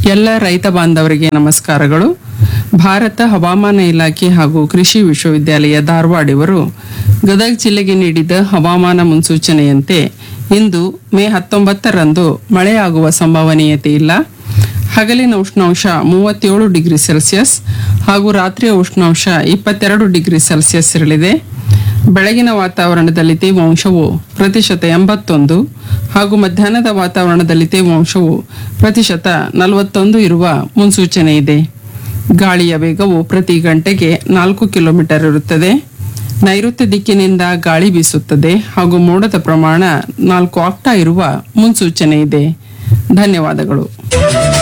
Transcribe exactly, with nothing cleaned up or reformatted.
ಎಲ್ಲ ರೈತ ಬಾಂಧವರಿಗೆ ನಮಸ್ಕಾರಗಳು. ಭಾರತ ಹವಾಮಾನ ಇಲಾಖೆ ಹಾಗೂ ಕೃಷಿ ವಿಶ್ವವಿದ್ಯಾಲಯ ಧಾರವಾಡ ಇವರು ಗದಗ ಜಿಲ್ಲೆಗೆ ನೀಡಿದ ಹವಾಮಾನ ಮುನ್ಸೂಚನೆಯಂತೆ ಇಂದು ಮೇ ಹತ್ತೊಂಬತ್ತರಂದು ಮಳೆಯಾಗುವ ಸಂಭವನೀಯತೆ ಇಲ್ಲ. ಹಗಲಿನ ಉಷ್ಣಾಂಶ ಮೂವತ್ತೇಳು ಡಿಗ್ರಿ ಸೆಲ್ಸಿಯಸ್ ಹಾಗೂ ರಾತ್ರಿಯ ಉಷ್ಣಾಂಶ ಇಪ್ಪತ್ತೆರಡು ಡಿಗ್ರಿ ಸೆಲ್ಸಿಯಸ್ ಇರಲಿದೆ. ಬೆಳಗಿನ ವಾತಾವರಣದಲ್ಲಿ ತೇವಾಂಶವು ಪ್ರತಿಶತ ಎಂಬತ್ತೊಂದು ಹಾಗೂ ಮಧ್ಯಾಹ್ನದ ವಾತಾವರಣದಲ್ಲಿ ತೇವಾಂಶವು ಪ್ರತಿಶತ ನಲವತ್ತೊಂದು ಇರುವ ಮುನ್ಸೂಚನೆ ಇದೆ. ಗಾಳಿಯ ವೇಗವು ಪ್ರತಿ ಗಂಟೆಗೆ ನಾಲ್ಕು ಕಿಲೋಮೀಟರ್ ಇರುತ್ತದೆ. ನೈಋತ್ಯ ದಿಕ್ಕಿನಿಂದ ಗಾಳಿ ಬೀಸುತ್ತದೆ ಹಾಗೂ ಮೋಡದ ಪ್ರಮಾಣ ನಾಲ್ಕು ಆಕ್ಟಾ ಇರುವ ಮುನ್ಸೂಚನೆ ಇದೆ. ಧನ್ಯವಾದಗಳು.